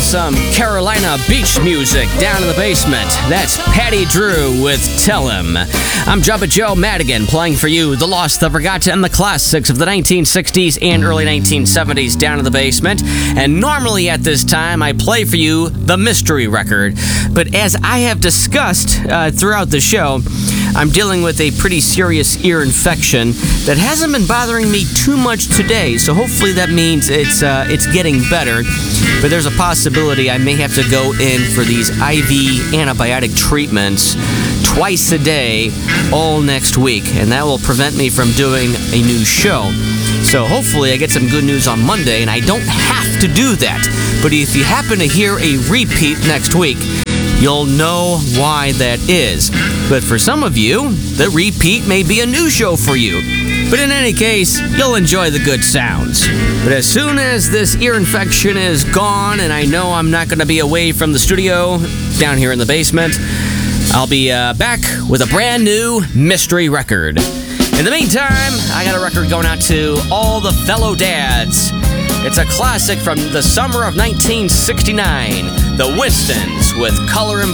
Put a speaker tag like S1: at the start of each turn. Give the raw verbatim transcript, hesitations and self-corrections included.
S1: some Carolina beach music down in the basement. That's Patty Drew with Tell Him. I'm Jubba Joe Madigan, playing for you the lost, the forgotten, and the classics of the nineteen sixties and early nineteen seventies down in the basement. And normally at this time, I play for you the mystery record. But as I have discussed uh, throughout the show, I'm dealing with a pretty serious ear infection that hasn't been bothering me too much today, so hopefully that means it's uh, it's getting better. But there's a possibility I may have to go in for these I V antibiotic treatments twice a day all next week, and that will prevent me from doing a new show. So hopefully I get some good news on Monday, and I don't have to do that. But if you happen to hear a repeat next week, you'll know why that is. But for some of you, the repeat may be a new show for you. But in any case, you'll enjoy the good sounds. But as soon as this ear infection is gone and I know I'm not going to be away from the studio down here in the basement, I'll be uh, back with a brand new mystery record. In the meantime, I got a record going out to all the fellow dads. It's a classic from the summer of nineteen sixty-nine, The Winstons with Color and